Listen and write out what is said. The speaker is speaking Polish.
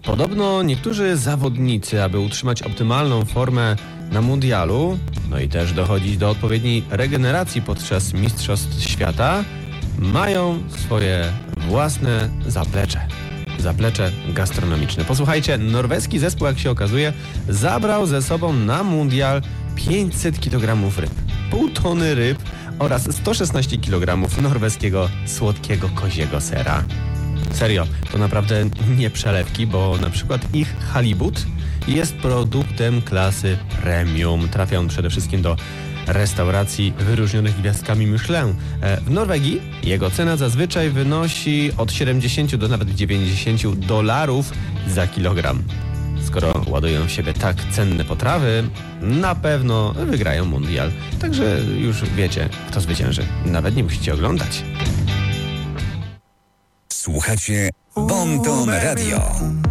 Podobno niektórzy zawodnicy, aby utrzymać optymalną formę na mundialu, no i też dochodzić do odpowiedniej regeneracji podczas Mistrzostw Świata, mają swoje własne zaplecze gastronomiczne. Posłuchajcie, norweski zespół, jak się okazuje, zabrał ze sobą na mundial 500 kg ryb, pół tony ryb oraz 116 kg norweskiego słodkiego koziego sera. Serio, to naprawdę nie przelewki, bo na przykład ich halibut jest produktem klasy premium. Trafia on przede wszystkim do restauracji wyróżnionych gwiazdkami Michelin. W Norwegii jego cena zazwyczaj wynosi od 70 do nawet $90 za kilogram. Skoro ładują w siebie tak cenne potrawy, na pewno wygrają mundial. Także już wiecie, kto zwycięży. Nawet nie musicie oglądać. Słuchacie Bon Ton Radio.